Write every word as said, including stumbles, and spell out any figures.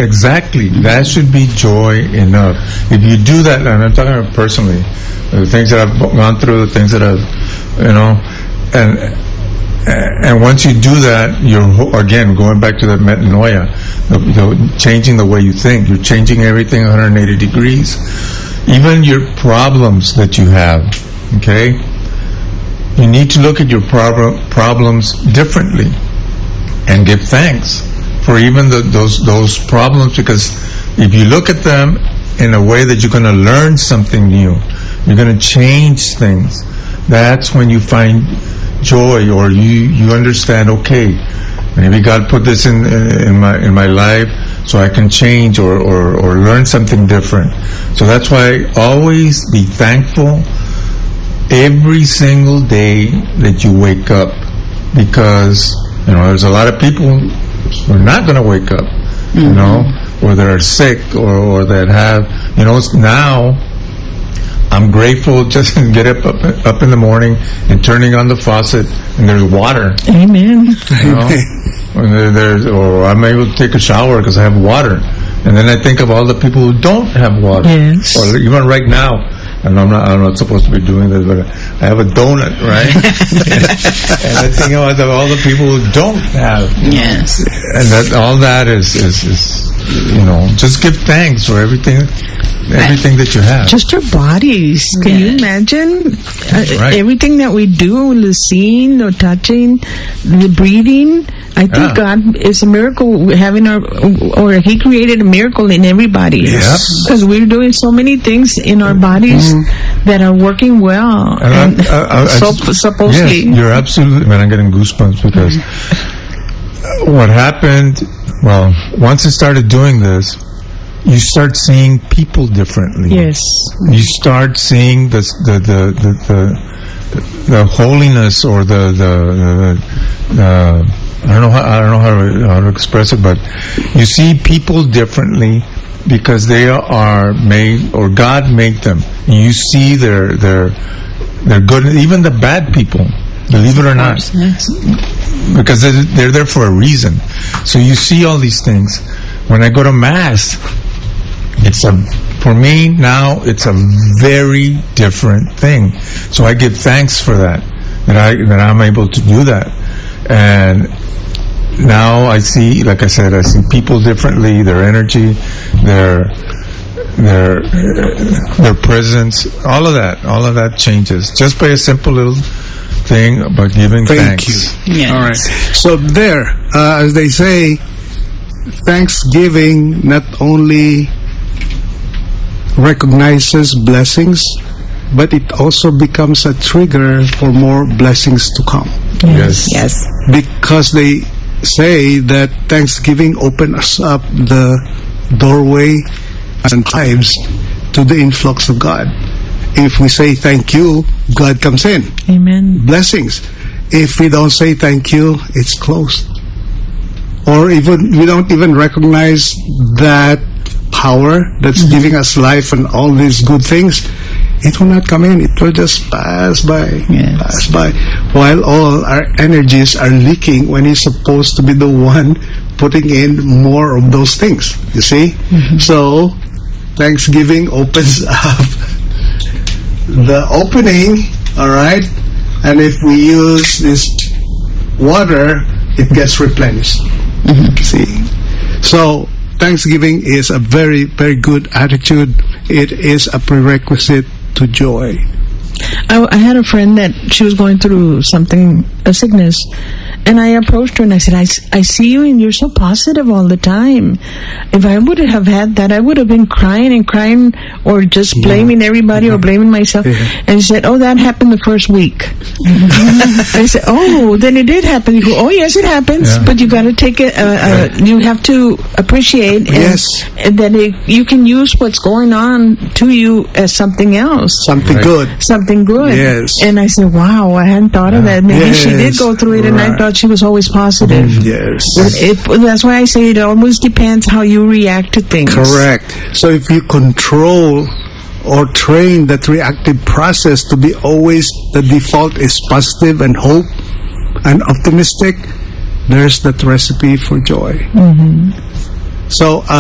exactly. That should be joy enough. If you do that, and I'm talking about personally, the things that I've gone through, the things that I've, you know, and and once you do that, you're again going back to that metanoia, the, the changing the way you think. You're changing everything one hundred eighty degrees, even your problems that you have. Okay, you need to look at your prob- problems differently and give thanks for even the, those those problems, because if you look at them in a way that you're going to learn something new, you're going to change things, that's when you find joy, or you you understand, okay, maybe God put this in in my in my life so I can change or, or, or learn something different. So that's why always be thankful every single day that you wake up, because you know there's a lot of people who are not going to wake up, mm-hmm. you know, or that are sick, or, or that have, you know, now I'm grateful just to get up, up up in the morning and turning on the faucet and there's water. Amen. You know? Or there, there's, or I'm able to take a shower because I have water. And then I think of all the people who don't have water. Yes. Or even right now, and I'm not, I'm not supposed to be doing this, but I have a donut, right? And I think about all the people who don't have. Yes. And that all that is, is, is, you know, just give thanks for everything. Everything that you have. Just our bodies. Can yeah. you imagine uh, right. everything that we do, the seeing or touching, the breathing? I think yeah. God is a miracle having our, or He created a miracle in everybody. Yes. Because we're doing so many things in our bodies mm-hmm. that are working well. And, and I, I, I, so, I, supposedly. Yes, you're absolutely, man, I'm getting goosebumps because mm-hmm. what happened, well, once I started doing this, you start seeing people differently. Yes. You start seeing the the the the, the, the holiness, or the the, the, the I don't know how I don't know how to, how to express it, but you see people differently because they are made, or God made them. And you see their their their good, even the bad people. Believe it or not, yes. because they're, they're there for a reason. So you see all these things. When I go to Mass, it's a, for me now, it's a very different thing. So I give thanks for that, that I that I'm able to do that. And now I see, like I said, I see people differently, their energy, their their their presence, all of that, all of that changes just by a simple little thing about giving Thank thanks. you. Yes. All right. So there, uh, as they say, Thanksgiving not only recognizes blessings, but it also becomes a trigger for more blessings to come. Yes. Yes. Because they say that Thanksgiving opens up the doorway and lives to the influx of God. If we say thank you, God comes in. Amen. Blessings. If we don't say thank you, it's closed. Or even we don't even recognize that power that's mm-hmm. giving us life and all these good things. It will not come in. It will just pass by, yes. pass by, while all our energies are leaking when He's supposed to be the one putting in more of those things. You see? Mm-hmm. So, Thanksgiving opens up the opening, all right? And if we use this water, it gets replenished. Mm-hmm. See? So, Thanksgiving is a very, very good attitude. It is a prerequisite to joy. I, I had a friend that she was going through something, a sickness, and I approached her and I said, I, I see you and you're so positive all the time. If I would have had that, I would have been crying and crying, or just yeah. blaming everybody yeah. or blaming myself. Yeah. And she said, oh, that happened the first week. I said, oh, then it did happen. You go, oh, yes, it happens, yeah. but you got to take it, uh, uh, you have to appreciate and, yes. and that it, you can use what's going on to you as something else. Something right. good. Something good. Yes. And I said, wow, I hadn't thought of that. Maybe yes. she did go through it, and right. I thought she was always positive. Mm, yes. It, it, that's why I say it always depends how you react to things. Correct. So if you control or train that reactive process to be always the default is positive and hope and optimistic, there's that recipe for joy. Mm-hmm. So, uh,